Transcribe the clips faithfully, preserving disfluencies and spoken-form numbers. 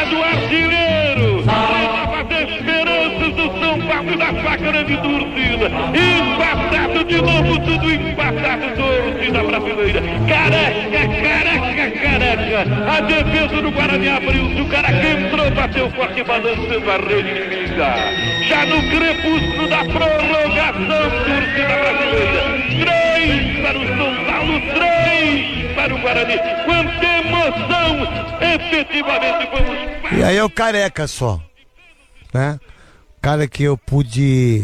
do artilheiro, renova as esperanças do São Paulo e da sua grande torcida. Empatado de novo, tudo empatado, torcida brasileira. Careca, careca, careca. A defesa do Guarani abriu-se, o Careca entrou, bateu forte, balançando a rede inimiga. Já no crepúsculo da prorrogação, torcida brasileira. Três para o São Paulo, três para o Guarani. Quanta emoção, efetivamente vamos... E aí é o Careca só, né? Cara que eu pude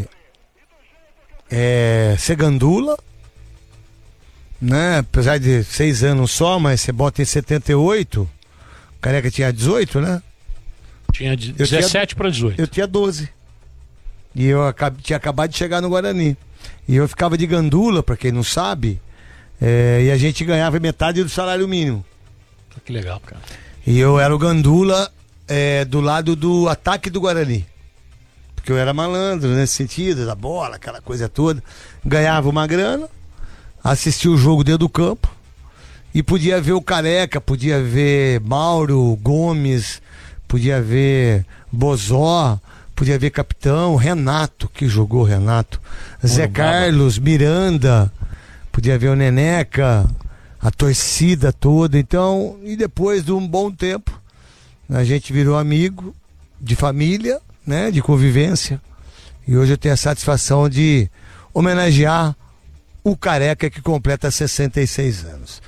é, ser gandula, né? Apesar de seis anos só, mas você bota em setenta e oito, o Careca tinha dezoito, né? Tinha dezessete para dezoito. Eu tinha doze. E eu acab- tinha acabado de chegar no Guarani. E eu ficava de gandula, pra quem não sabe, é, e a gente ganhava metade do salário mínimo. Que legal, cara. E eu era o gandula é, do lado do ataque do Guarani. Porque eu era malandro nesse sentido, da bola, aquela coisa toda. Ganhava uma grana, assistia o jogo dentro do campo e podia ver o Careca, podia ver Mauro Gomes, podia ver Bozó, podia ver Capitão, Renato, que jogou Renato, Zé Carlos, Miranda, podia ver o Neneca, a torcida toda. Então, e depois de um bom tempo, a gente virou amigo de família, né, de convivência. E hoje eu tenho a satisfação de homenagear o Careca, que completa sessenta e seis anos.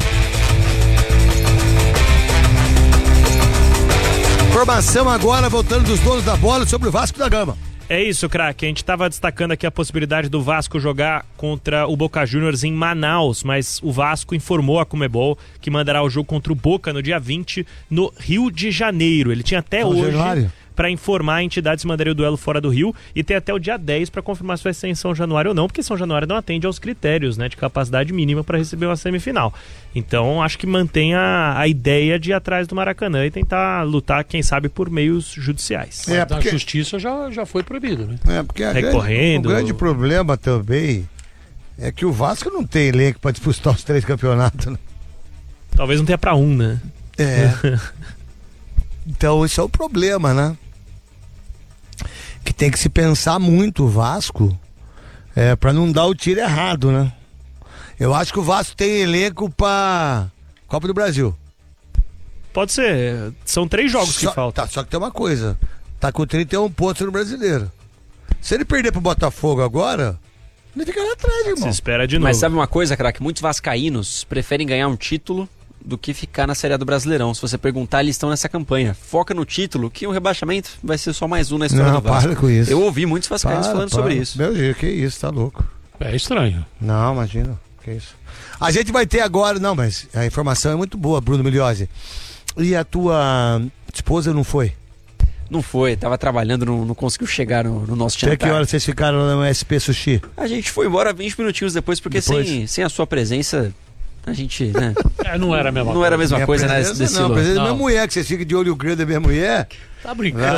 Informação agora, voltando dos donos da bola, sobre o Vasco da Gama. É isso, craque. A gente estava destacando aqui a possibilidade do Vasco jogar contra o Boca Juniors em Manaus, mas o Vasco informou a Conmebol que mandará o jogo contra o Boca no dia vinte no Rio de Janeiro. Ele tinha até São hoje Januário. para informar a entidade se mandaria o duelo fora do Rio, e tem até o dia dez para confirmar se vai ser em São Januário ou não, porque São Januário não atende aos critérios, né, de capacidade mínima para receber uma semifinal. Então acho que mantém a, a ideia de ir atrás do Maracanã e tentar lutar, quem sabe, por meios judiciais. É, É, da porque- justiça já, já foi proibido, né? É, porque a Recorrendo. grande, o grande problema também é que o Vasco não tem elenco para disputar os três campeonatos, né? Talvez não tenha para um, né? É. Então esse é o problema, né? Que tem que se pensar muito o Vasco é, para não dar o tiro errado, né? Eu acho que o Vasco tem elenco para Copa do Brasil. Pode ser. São três jogos só, que faltam. Tá, só que tem uma coisa, tá com trinta e um pontos no Brasileiro. Se ele perder pro Botafogo agora, ele fica lá atrás, Se irmão. espera de novo. Mas sabe uma coisa, craque? Muitos vascaínos preferem ganhar um título do que ficar na Série A do Brasileirão. Se você perguntar, eles estão nessa campanha. Foca no título, que o rebaixamento vai ser só mais um na história Não, do Vasco. para com isso. Eu ouvi muitos vascaínos Para, falando para. sobre isso. Meu Deus, que isso, tá louco. É estranho. Não, imagina, que isso. A gente vai ter agora, não, mas a informação é muito boa, Bruno Migliozzi. E a tua esposa não foi? Não foi, tava trabalhando, não, não conseguiu chegar no, no nosso Até jantar. que hora vocês ficaram no S P Sushi? A gente foi embora vinte minutinhos depois, porque Depois? Sem, sem a sua presença, a gente, né, É, não era a mesma não coisa. era a mesma Minha coisa, né, presença desse não, a louco. presença da minha Não. mulher, que vocês ficam de olho grande da minha mulher. Tá brincando.